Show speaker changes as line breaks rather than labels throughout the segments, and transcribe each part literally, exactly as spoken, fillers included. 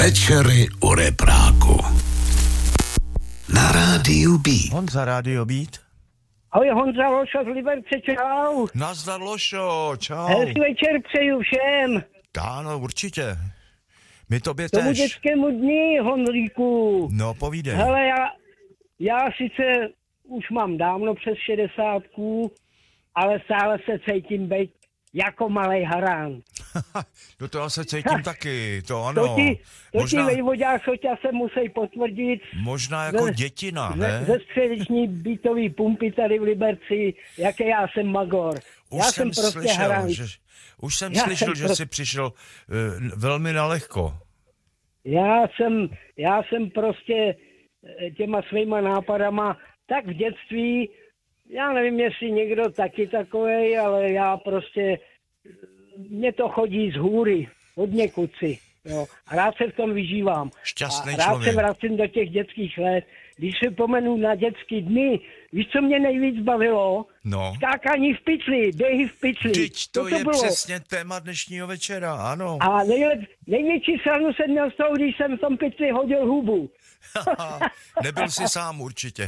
Večery u repráku. Na rádiu Beat.
Honza, rádio Beat.
Ahoj, Honza Lošo z Liberce, čau.
Nazdar, Lošo, čau.
Hezký večer přeju všem.
Ano, určitě. My tobě
Tomu
tež.
dětskému dní, Honzíku.
No, povídej.
Hele, já, já sice už mám dávno přes šedesátku, ale stále se cítím být jako malej harán.
No to já se cítím taky, to ano.
To ti, to
možná,
ti vejvodák Soťa se musí potvrdit.
možná jako
ze,
dětina,
ze,
ne?
ze středeční bytový pumpy tady v Liberci, jaké já jsem magor.
Už
já
jsem,
jsem prostě
slyšel,
harán.
že, už jsem
Já
slyšel,
jsem
že
pro-
jsi přišel uh, velmi nalehko.
Já jsem, já jsem prostě eh, těma svýma nápadama tak v dětství, já nevím, jestli někdo taky takovej, ale já prostě, mně to chodí z hůry, od někuci. Jo. A rád se v tom vyžívám.
Šťastný
a rád
člověk.
se vracím do těch dětských let. Když si pomenu na dětský dny, víš, co mě nejvíc bavilo?
No.
Skákání v pytli, běhy v pytli.
Vždyť to,
Co
je
bylo?
přesně téma dnešního večera, ano.
A nejlep, největší sranu jsem měl z toho, když jsem v tom pytli hodil hubu.
Nebyl jsi sám určitě.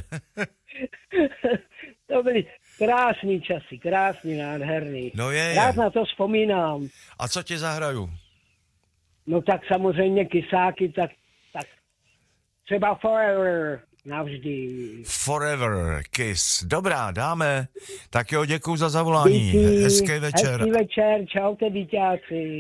To byly krásný časy, krásný, nádherný.
No je, je.
Rád na to vzpomínám.
A co ti zahraju?
No tak samozřejmě kysáky, tak, tak třeba Forever navždy.
Forever Kiss. Dobrá, dáme. Tak jo, děkuju za zavolání.
Díky,
Hezký večer.
Hezký večer, čaute, díťáci.